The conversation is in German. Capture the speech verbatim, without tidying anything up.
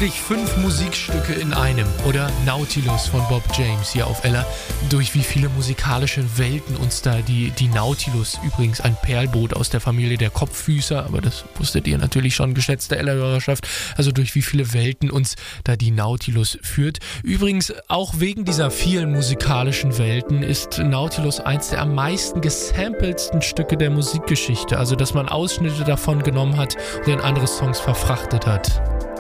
Eigentlich fünf Musikstücke in einem. Oder Nautilus von Bob James hier auf Ella. Durch wie viele musikalische Welten uns da die, die Nautilus, übrigens ein Perlboot aus der Familie der Kopffüßer, aber das wusstet ihr natürlich schon, geschätzte Ella-Hörerschaft, also durch wie viele Welten uns da die Nautilus führt. Übrigens, auch wegen dieser vielen musikalischen Welten ist Nautilus eins der am meisten gesampeltsten Stücke der Musikgeschichte, also dass man Ausschnitte davon genommen hat und in andere Songs verfrachtet hat.